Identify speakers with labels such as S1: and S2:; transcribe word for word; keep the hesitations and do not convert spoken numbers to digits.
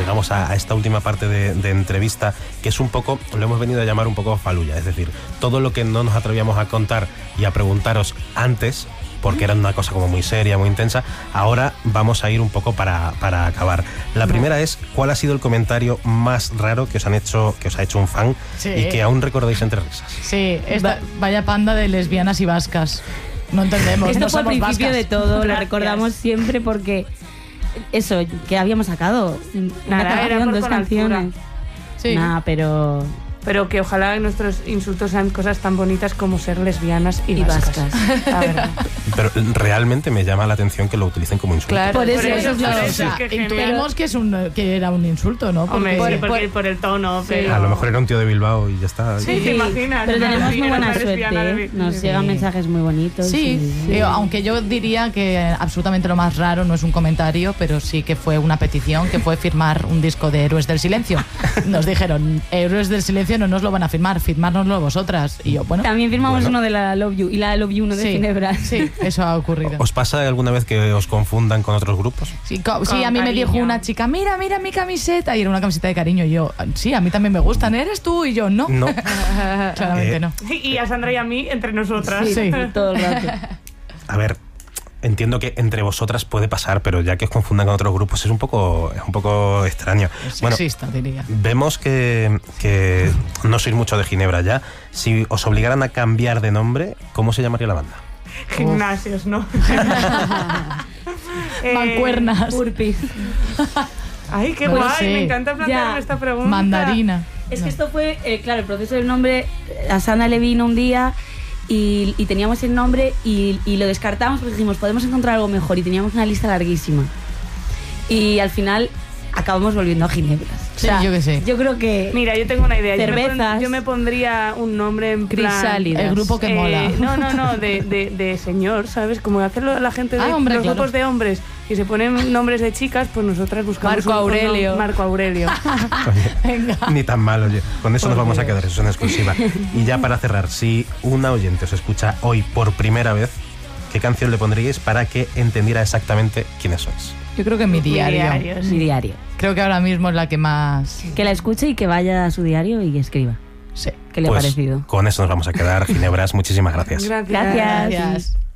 S1: llegamos a, a esta última parte de, de entrevista, que es un poco, lo hemos venido a llamar un poco faluya, es decir, todo lo que no nos atrevíamos a contar y a preguntaros antes, porque era una cosa como muy seria, muy intensa, ahora vamos a ir un poco para, para acabar. La primera es, ¿cuál ha sido el comentario más raro que os han hecho, que os ha hecho un fan
S2: Sí.
S1: y que aún recordáis entre risas?
S2: Sí, esta, vaya panda de lesbianas y vascas. No entendemos,
S3: Esto
S2: no
S3: fue al
S2: somos
S3: principio
S2: vascas.
S3: de todo, lo
S4: Gracias.
S3: recordamos siempre porque eso, que habíamos sacado una
S4: Nada, era
S3: canción,
S4: por
S3: dos
S4: con altura.
S3: canciones.
S2: Sí.
S3: Nah, pero
S4: Pero que ojalá nuestros insultos sean cosas tan bonitas como ser lesbianas y,
S3: y
S4: vascas.
S3: vascas.
S4: La verdad.
S1: Pero realmente me llama la atención que lo utilicen como insulto.
S4: Claro,
S3: Por eso,
S4: por
S3: eso,
S4: eso,
S3: claro,
S4: por
S2: O
S4: eso
S2: sea,
S4: es que genial.
S2: intuimos que, es un, que era un insulto, ¿no?
S4: Hombre,
S2: Porque-
S4: sí, porque por el tono, pero...
S1: A lo mejor era un tío de Bilbao y ya está.
S4: Sí, te imaginas.
S3: pero
S4: una
S3: tenemos muy
S4: lesbiana,
S3: buena
S4: una lesbiana
S3: suerte,
S4: de-
S3: ¿eh? Nos
S4: de-
S3: llegan mensajes muy bonitos.
S2: Sí,
S3: y-
S2: eh, aunque yo diría que absolutamente lo más raro no es un comentario, pero sí que fue una petición, que fue firmar un disco de Héroes del Silencio. Nos dijeron, Héroes del Silencio no nos lo van a firmar, firmárnoslo vosotras. Y yo, bueno,
S3: También firmamos
S1: Bueno.
S3: uno de la Love You y la Love You uno de
S2: sí,
S3: Ginebra.
S2: sí, eso ha ocurrido.
S1: ¿Os pasa alguna vez que os confundan con otros grupos?
S2: Sí, co- sí,
S4: Con
S2: a mí me
S4: cariño.
S2: dijo una chica, mira, mira mi camiseta, y era una camiseta de cariño, y yo, sí, a mí también me gustan, ¿eres tú? Y yo, no,
S1: No.
S2: claramente
S1: Eh,
S2: no.
S4: Y a Sandra y a mí, entre nosotras.
S2: Sí.
S3: Todo el rato.
S1: A ver, entiendo que entre vosotras puede pasar, pero ya que os confundan con otros grupos es un poco, es un poco extraño.
S2: Es
S1: Bueno,
S2: sexista, diría.
S1: vemos que, que no sois mucho de Ginebra ya. Si os obligaran a cambiar de nombre, ¿cómo se llamaría la banda?
S4: Gimnasios, ¿no? Eh,
S2: Mancuernas.
S3: Burpees.
S4: Ay, qué
S2: Bueno,
S4: guay,
S2: sí.
S4: me encanta plantearme
S3: Ya.
S4: esta pregunta.
S2: Mandarina.
S3: Es
S2: No.
S3: que esto fue, eh, claro, el proceso del nombre, eh, a Sandra le vino un día y, y teníamos el nombre y, y lo descartamos porque dijimos, podemos encontrar algo mejor y teníamos una lista larguísima. Y al final acabamos volviendo a Ginebras.
S2: Sí, yo qué sé.
S3: Yo creo que...
S4: Mira, yo tengo una idea. Yo me, pon-
S3: Cervezas.
S4: yo me pondría un nombre en plan...
S3: Crisálidas.
S2: El grupo que
S4: eh,
S2: mola.
S4: No, no, no, de, de, de señor, ¿sabes? Como hace lo- la gente de
S2: Ah, hombre,
S4: los
S2: claro.
S4: grupos de hombres y se ponen nombres de chicas, pues nosotras buscamos
S3: Marco
S4: un- un nom-
S3: Aurelio.
S4: Marco Aurelio.
S1: Oye, ni tan mal, oye. Con eso nos vamos a quedar, eso es una exclusiva. Y ya para cerrar, si una oyente os escucha hoy por primera vez, ¿qué canción le pondríais para que entendiera exactamente quiénes sois?
S2: Yo creo que mi
S4: Mi
S2: diario.
S4: diario, sí.
S3: Mi diario.
S2: Creo que ahora mismo es la que más...
S3: Que la escuche y que vaya a su diario y escriba.
S2: Sí.
S3: ¿Qué le ha
S1: Pues
S3: parecido?
S1: con eso nos vamos a quedar. Ginebras, muchísimas gracias.
S4: Gracias.
S3: Gracias.
S2: Gracias.